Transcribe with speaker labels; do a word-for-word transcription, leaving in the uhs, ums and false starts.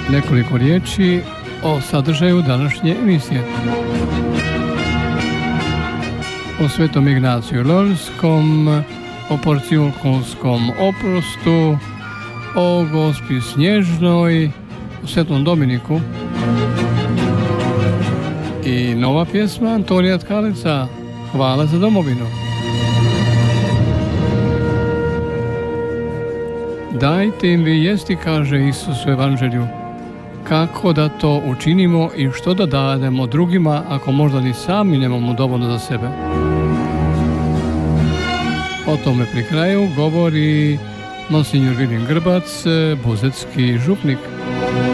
Speaker 1: Nekoliko riječi o sadržaju današnje emisije. O Svetom Ignaciju Loljskom, o porciunkulskom oprostu, o Gospi Snježnoj, o Svetom Dominiku i nova pjesma Antonija Tkalica, Hvala za domovinu. Dajte im vi jesti, kaže Isus u Evanđelju. Kako da to učinimo i što da dademo drugima ako možda ni sami nemamo dovoljno za sebe? O tome pri kraju govori monsignor Vilim Grbac, buzetski župnik.